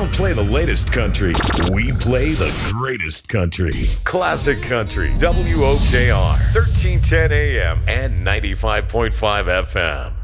don't play the latest country. We play the greatest country. Classic Country. WOKR. 1310 AM and 95.5 FM.